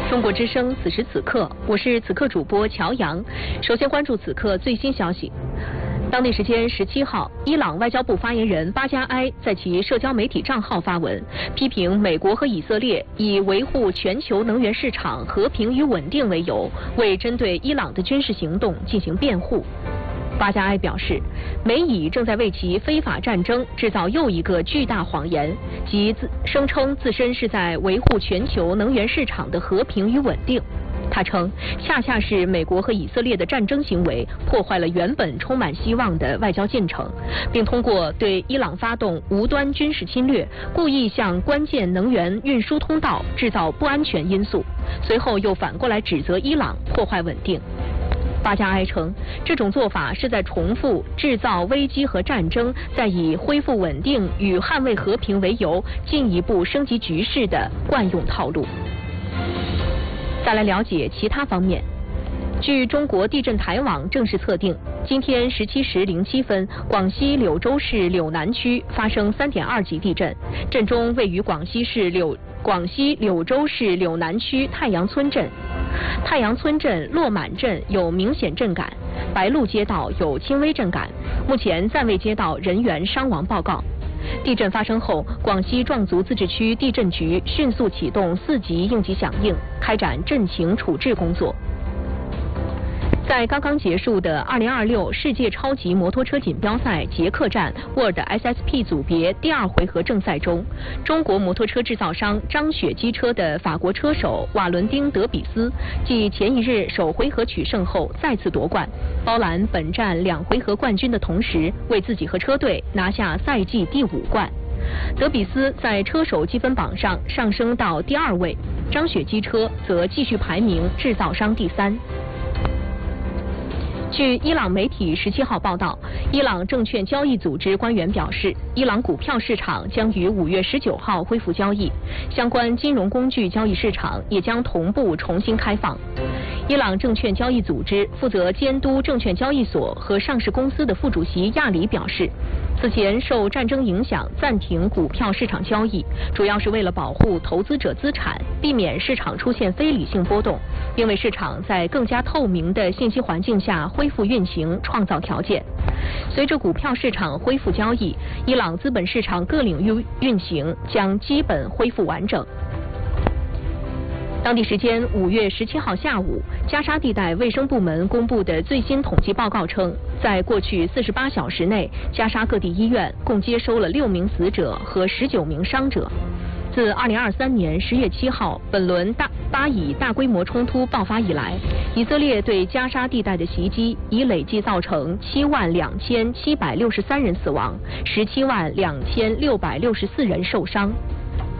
中国之声此时此刻，我是此刻主播乔阳。首先关注此刻最新消息。当地时间17号，伊朗外交部发言人巴加埃在其社交媒体账号发文，批评美国和以色列以维护全球能源市场和平与稳定为由，为针对伊朗的军事行动进行辩护。巴加埃表示，美以正在为其非法战争制造又一个巨大谎言，即声称自身是在维护全球能源市场的和平与稳定。他称，恰恰是美国和以色列的战争行为破坏了原本充满希望的外交进程，并通过对伊朗发动无端军事侵略，故意向关键能源运输通道制造不安全因素，随后又反过来指责伊朗破坏稳定。巴加埃称，这种做法是在重复制造危机和战争，在以恢复稳定与捍卫和平为由，进一步升级局势的惯用套路。再来了解其他方面。据中国地震台网正式测定，今天17时07分，广西柳州市柳南区发生3.2级地震，震中位于广西柳州市柳南区太阳村镇。太阳村镇、落满镇有明显震感，白鹿街道有轻微震感，目前暂未接到人员伤亡报告。地震发生后，广西壮族自治区地震局迅速启动4级应急响应，开展震情处置工作。在刚刚结束的2026世界超级摩托车锦标赛捷克站 World SSP 组别第2回合正赛中，中国摩托车制造商张雪机车的法国车手瓦伦丁·德比斯继前一日首回合取胜后再次夺冠，包揽本站2回合冠军的同时，为自己和车队拿下赛季第5冠。德比斯在车手积分榜上上升到第2位，张雪机车则继续排名制造商第3。据伊朗媒体17号报道，伊朗证券交易组织官员表示，伊朗股票市场将于5月19号恢复交易，相关金融工具交易市场也将同步重新开放。伊朗证券交易组织负责监督证券交易所和上市公司的副主席亚里表示，此前受战争影响暂停股票市场交易，主要是为了保护投资者资产，避免市场出现非理性波动，并为市场在更加透明的信息环境下恢复运行创造条件。随着股票市场恢复交易，伊朗资本市场各领域运行将基本恢复完整。当地时间5月17号下午，加沙地带卫生部门公布的最新统计报告称，在过去48小时内，加沙各地医院共接收了6名死者和19名伤者。自2023年10月7号本轮巴以大规模冲突爆发以来，以色列对加沙地带的袭击已累计造成72763人死亡，172664人受伤。